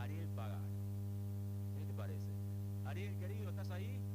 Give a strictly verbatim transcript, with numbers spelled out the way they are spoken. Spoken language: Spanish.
Ariel Pagano. ¿Qué te parece? Ariel, querido, ¿estás ahí?